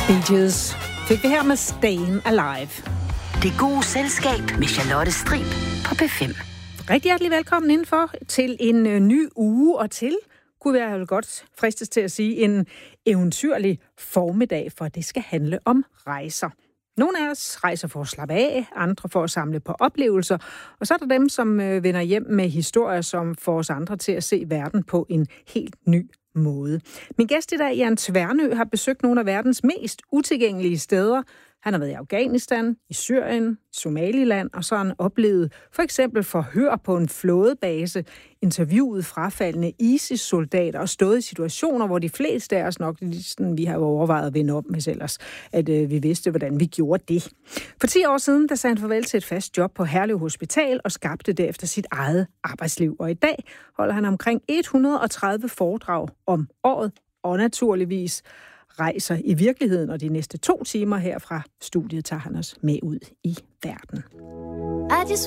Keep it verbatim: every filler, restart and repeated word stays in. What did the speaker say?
Bee Gees fik vi her med Stayin' Alive. Det gode selskab med Charlotte Strib på P fem. Rigtig hjertelig velkommen indenfor til en øh, ny uge og til, kunne jeg vel godt fristes til at sige, en eventyrlig formiddag, for det skal handle om rejser. Nogle af os rejser for at slappe af, andre for at samle på oplevelser, og så er der dem, som øh, vender hjem med historier, som får os andre til at se verden på en helt ny måde. Min gæst i dag, Jan Tværnø, har besøgt nogle af verdens mest utilgængelige steder. Han har været i Afghanistan, i Syrien, Somaliland, og så har han oplevet for eksempel forhør på en flådebase, interviewet frafaldne ISIS-soldater og stået i situationer, hvor de fleste af os nok, sådan, vi har overvejet at vende om, hvis ellers at øh, vi vidste, hvordan vi gjorde det. For ti år siden, der sagde han farvel til et fast job på Herlev Hospital og skabte derefter sit eget arbejdsliv. Og i dag holder han omkring et hundrede og tredive foredrag om året, og naturligvis rejser i virkeligheden, og de næste to timer her fra studiet tager han os med ud i verden. I just